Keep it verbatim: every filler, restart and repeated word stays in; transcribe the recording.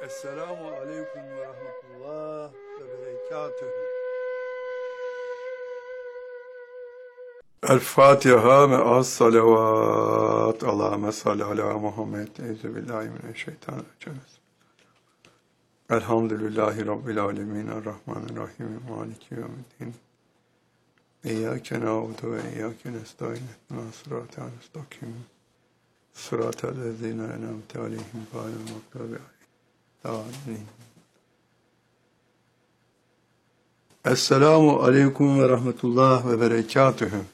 Esselamu aleyküm ve rahmetullah ve berekatühü. El Fatiha ve az salavat. Allahümme salli ala Muhammed. Euzubillahimineşşeytanirracim. Elhamdülillahi Rabbil alemin. Errahmanirrahim. Maliki yevmiddin. İyyâke na'budu ve iyyâke nestaîn. İhdina sıratal müstakîm. Sıratal lezîne en'amte aleyhim gâyril mağdûbi aleyhim. Esselamu aleyküm ve rahmetullah ve berekatühü.